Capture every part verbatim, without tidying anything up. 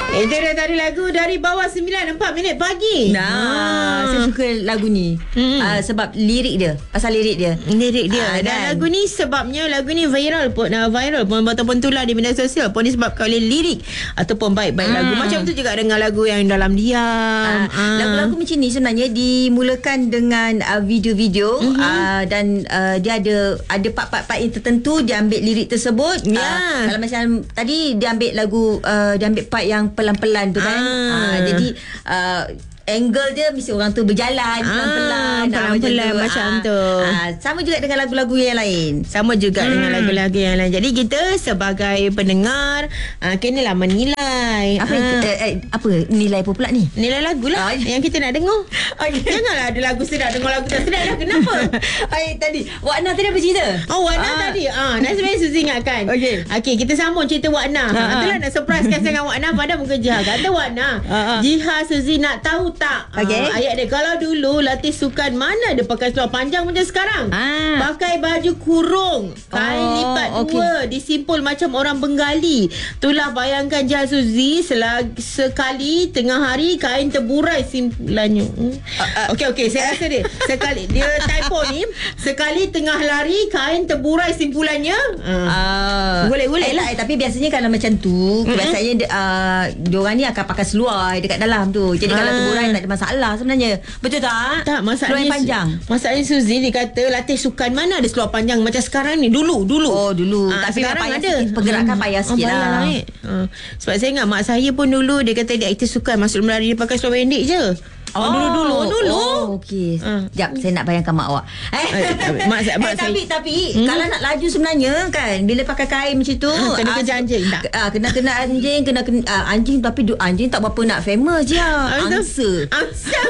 Itu dia tadi lagu dari bawah sembilan empat minit pagi. Nah, ha. saya suka lagu ni. Hmm. Uh, sebab lirik dia, pasal lirik dia. Lirik dia. Uh, dan kan? lagu ni sebabnya lagu ni viral pun, uh, viral pun ataupun tular di media sosial pun disebabkan oleh lirik ataupun baik-baik hmm. lagu. Macam tu juga dengan lagu yang dalam diam. Uh, uh. Lagu-lagu macam ni sebenarnya dimulakan dengan uh, video-video uh-huh. uh, dan uh, dia ada ada part-part yang tertentu dia ambil lirik tersebut. Ya. Yeah. Uh, kalau macam tadi dia ambil lagu uh, dia ambil part yang pelan-pelan tu kan. Ah. Uh, jadi uh, angle dia mesti orang tu berjalan pelan-pelan, ah, pelan-pelan macam tu, macam ah, tu. Ah, sama juga dengan lagu-lagu yang lain. Sama juga hmm. dengan lagu-lagu yang lain. Jadi kita sebagai pendengar ah, kenalah menilai. Apa ah. eh, eh, apa nilai apa pula ni? Nilai lagu lah ah, yang kita nak dengar. Okay. Janganlah ada lagu sedap dengar lagu tak sedap lah. Kenapa? Ay, tadi Wakna tadi apa cerita? Oh Wakna ah. tadi. Ah, dan sebenarnya Suzy ingatkan. Okey. Okey, kita sambung cerita Wakna. Ha, ha. Itulah nak surprisekan dengan Wakna pada muka Jiha. Kata Wakna, ha, ha. Jiha Suzy nak tahu tak okay. uh, ayat dia, kalau dulu latih sukan mana dia pakai seluar panjang macam sekarang ah. pakai baju kurung, kain oh, lipat okay. dua, disimpul macam orang Bengali. Itulah bayangkan Jiha Suzy selagi, sekali tengah hari kain terburai simpulannya. hmm. uh, uh, Okey okey saya rasa dia sekali dia typo ni, sekali tengah lari kain terburai simpulannya. uh. uh, boleh boleh eh, lah. Tapi biasanya kalau macam tu mm-hmm. biasanya uh, diorang ni akan pakai seluar dekat dalam tu. Jadi kalau terburai tak ada masalah sebenarnya. Betul tak? Tak, masalahnya seluar panjang. Masalahnya Suzy dia kata latih sukan mana ada seluar panjang macam sekarang ni. Dulu, dulu. Oh, dulu. Ha, tapi sekarang ada. Sikit, pergerakan hmm. payah sikit oh, lah. lah eh. ha. Sebab saya ingat mak saya pun dulu dia kata dia aktif sukan masuk melari dia pakai seluar pendek je. Oh, oh dulu-dulu dulu. Oh, okey. Uh. Sekejap saya nak bayangkan mak awak. Eh, mak, mak eh tapi saya. tapi hmm? kalau nak laju sebenarnya kan bila pakai kain macam tu uh, kena kejar anjing tak? Ah, kena kena anjing, kena kena uh, anjing tapi du, anjing tak berapa nak famous je. Angsa. Angsa.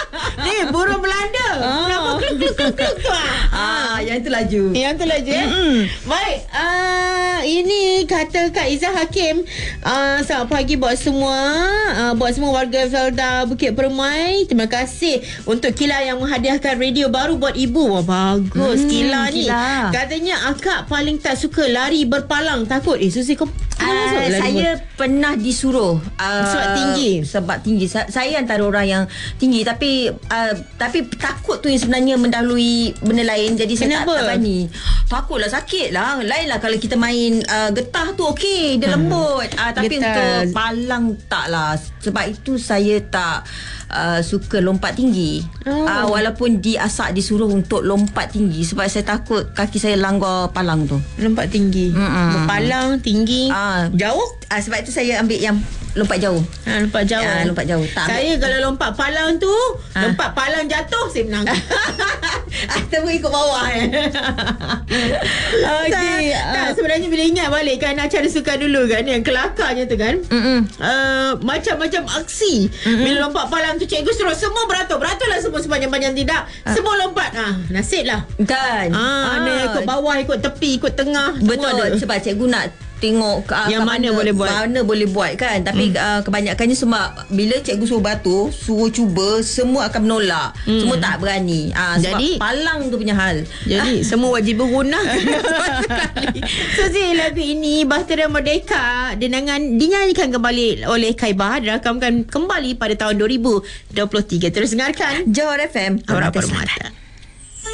Ni burung Belanda. Kenapa kluk-kluk-kluk tu ah. Ah, yang tu laju. Yang tu laju eh. Mm-hmm. Baik, uh, ini kata Kak Izzah Hakim. Uh, selamat pagi buat semua. Uh, buat semua warga Felda Bukit Permai. Terima kasih untuk Kila yang menghadiahkan radio baru buat ibu. Wah, bagus hmm, Kila ni. Kila. Katanya akak paling tak suka lari berpalang. Takut. Eh, Suzy kau Uh, saya ber- pernah disuruh uh, sebab tinggi sebab tinggi Sa- saya antara orang yang tinggi tapi uh, tapi takut tu yang sebenarnya mendahului benda lain. Jadi saya tak, tak berani. Takutlah, sakit lah. Lain lah kalau kita main uh, getah tu okey, dia lembut uh, tapi getah. Untuk palang tak lah. Sebab itu saya tak uh, suka lompat tinggi. oh. uh, Walaupun diasak disuruh untuk lompat tinggi sebab saya takut kaki saya langgar palang tu. Lompat tinggi. Mm-mm. Berpalang tinggi. uh. Jauh? Ah, sebab itu saya ambil yang lompat jauh. Ha, lompat jauh. Ya, lompat jauh. Tak saya ambil. Kalau lompat palang tu, ha. lompat palang jatuh, saya menang. Ataupun ikut bawah eh. Okey. Tak, uh. tak, sebenarnya bila ingat balik kan acara sukan dulu kan, yang kelakarnya tu kan. Uh, macam-macam aksi. Mm-mm. Bila lompat palang tu cikgu suruh semua beratur. Beraturlah semua sepanjang-panjang tidak. Uh. Semua lompat. Ah, nasib lah. Kan. Ah, ah. ikut bawah, ikut tepi, ikut tengah. Betul. Sebab cikgu nak tengok uh, yang mana, mana boleh buat mana boleh buat kan. Tapi hmm. uh, kebanyakannya semua bila cikgu suruh batu, suruh cuba, semua akan menolak. hmm. Semua tak berani. uh, Sebab jadi, palang tu punya hal. Jadi semua wajib berguna. Suzy, lagu ini Bahtera Merdeka denangan dinyanyikan kembali oleh Kaibah, dirakamkan kembali pada tahun dua ribu dua puluh tiga. Terus dengarkan Johor F M, Aura Permata.